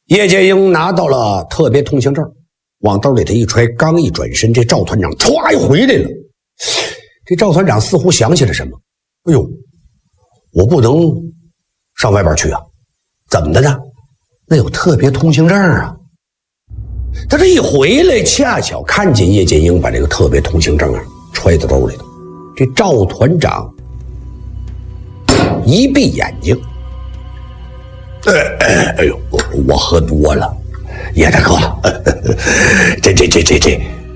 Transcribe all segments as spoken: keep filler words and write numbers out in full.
叶剑英拿到了特别通行证，往兜里头一揣，刚一转身，这赵团长歘又回来了。这赵团长似乎想起了什么，哎呦，我不能上外边去啊！怎么的呢？那有特别通行证啊！他这一回来，恰巧看见叶剑英把这个特别通行证啊揣在兜里头。这赵团长一闭眼睛，哎哎哎呦，我我喝多了，叶大哥，呵呵这这这这这，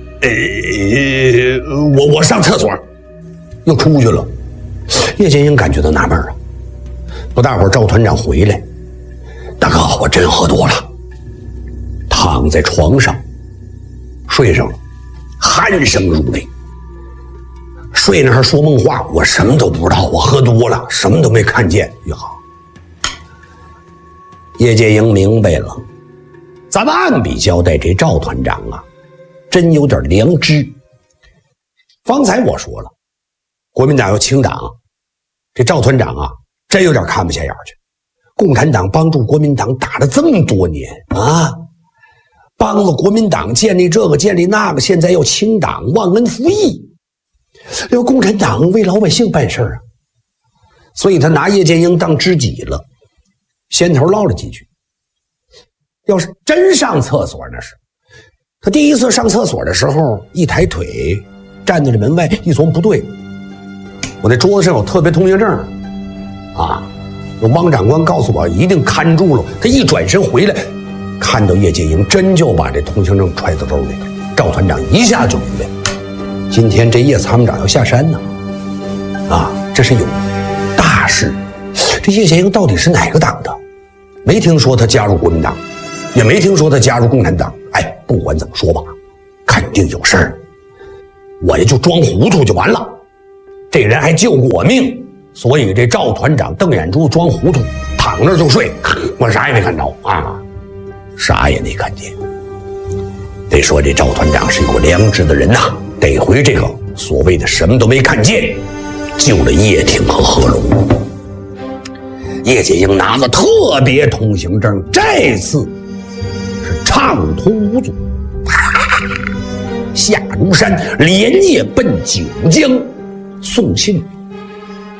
呃，我我上厕所，又出去了。叶剑英感觉到纳闷啊，不大会儿赵团长回来，大哥，我真喝多了，躺在床上睡上了，鼾声如雷。睡那儿说梦话，我什么都不知道，我喝多了，什么都没看见。呀，叶剑英明白了，咱们按笔交代，这赵团长啊，真有点良知。方才我说了，国民党要清党，这赵团长啊，真有点看不下眼去。共产党帮助国民党打了这么多年啊，帮了国民党建立这个建立那个，现在要清党，忘恩负义。要共产党为老百姓办事啊，所以他拿叶剑英当知己了，先头唠了几句。要是真上厕所那是，他第一次上厕所的时候，一抬腿站在了门外，一琢磨不对，我那桌子上有特别通行证啊，有汪长官告诉我一定看住了。他一转身回来，看到叶剑英真就把这通行证揣在兜里了。赵团长一下就明白了。今天这叶参谋长要下山呢，啊，这是有大事。这叶剑英到底是哪个党的？没听说他加入国民党，也没听说他加入共产党。哎，不管怎么说吧，肯定有事儿。我也就装糊涂就完了。这人还救过我命，所以这赵团长瞪眼珠装糊涂，躺那儿就睡，我啥也没看着啊，啥也没看见。得说这赵团长是有良知的人呐、啊。得回这个所谓的什么都没看见，救了叶挺和何龙。叶剑英拿了特别通行证，这次是畅通无阻，下庐山，连夜奔九江送信。